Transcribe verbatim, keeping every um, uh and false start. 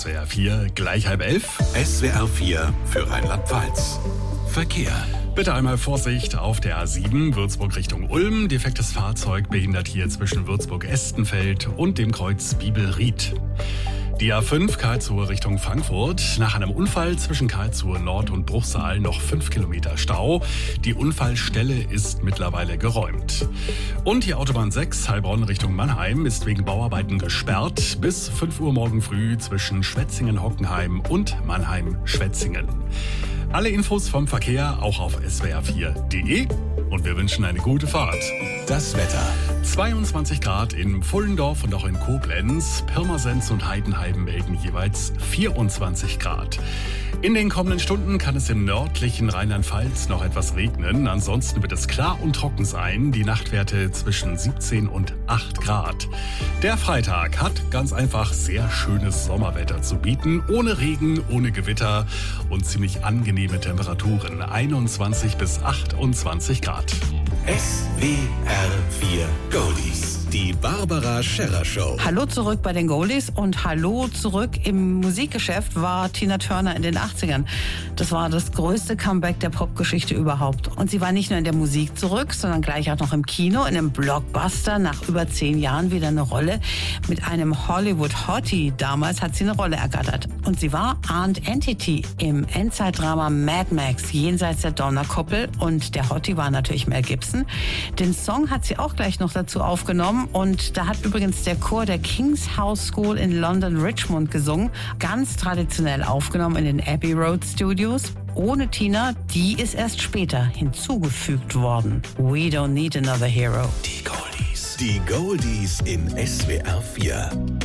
S W R vier, gleich halb elf. S W R vier für Rheinland-Pfalz. Verkehr. Bitte einmal Vorsicht auf der A sieben, Würzburg Richtung Ulm. Defektes Fahrzeug behindert hier zwischen Würzburg-Estenfeld und dem Kreuz Bibelried. Die A fünf, Karlsruhe Richtung Frankfurt. Nach einem Unfall zwischen Karlsruhe Nord und Bruchsal noch fünf Kilometer Stau. Die Unfallstelle ist mittlerweile geräumt. Und die Autobahn sechs, Heilbronn Richtung Mannheim, ist wegen Bauarbeiten gesperrt bis fünf Uhr morgen früh zwischen Schwetzingen-Hockenheim und Mannheim-Schwetzingen. Alle Infos vom Verkehr auch auf S W R vier punkt de und wir wünschen eine gute Fahrt. Das Wetter. zweiundzwanzig Grad in Pfullendorf und auch in Koblenz. Pirmasens und Heidenheim melden jeweils vierundzwanzig Grad. In den kommenden Stunden kann es im nördlichen Rheinland-Pfalz noch etwas regnen. Ansonsten wird es klar und trocken sein. Die Nachtwerte zwischen siebzehn und acht Grad. Der Freitag hat ganz einfach sehr schönes Sommerwetter zu bieten. Ohne Regen, ohne Gewitter und ziemlich angenehme Temperaturen. einundzwanzig bis achtundzwanzig Grad. S W R vier Goldies. Die Barbara Scherrer Show. Hallo zurück bei den Goldies und hallo zurück im Musikgeschäft war Tina Turner in den achtzigern. Das war das größte Comeback der Popgeschichte überhaupt. Und sie war nicht nur in der Musik zurück, sondern gleich auch noch im Kino, in einem Blockbuster. Nach über zehn Jahren wieder eine Rolle. Mit einem Hollywood-Hottie damals hat sie eine Rolle ergattert. Und sie war Aunt Entity im Endzeitdrama Mad Max, jenseits der Donnerkoppel. Und der Hottie war natürlich Mel Gibson. Den Song hat sie auch gleich noch dazu aufgenommen. Und da hat übrigens der Chor der King's House School in London Richmond gesungen. Ganz traditionell aufgenommen in den Abbey Road Studios. Ohne Tina, die ist erst später hinzugefügt worden. We don't need another hero. Die Goldies. Die Goldies in S W R vier.